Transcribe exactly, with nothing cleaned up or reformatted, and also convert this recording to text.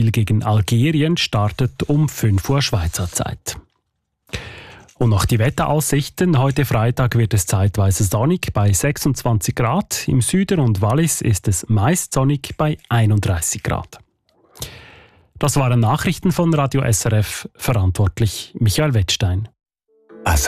Spiel gegen Algerien startet um fünf Uhr Schweizer Zeit. Und noch die Wetteraussichten. Heute Freitag wird es zeitweise sonnig bei sechsundzwanzig Grad. Im Süden und Wallis ist es meist sonnig bei einunddreißig Grad. Das waren Nachrichten von Radio S R F, verantwortlich Michael Wettstein.